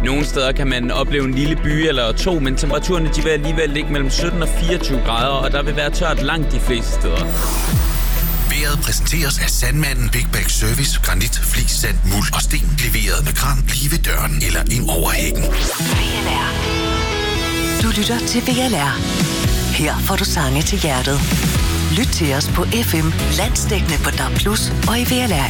Nogle steder kan man opleve en lille by eller to, men temperaturerne de vil alligevel ligge mellem 17 og 24 grader, og der vil være tørt langt de fleste steder. Vejret præsenteres af Sandmanden Big Bag Service. Granit, flis, sand, muld og sten. Leveret med kran lige ved døren eller ind over hækken. VLR. Du lytter til VLR. Her får du sange til hjertet. Lyt til os på FM, landsdækkende på DAB+, og i VLR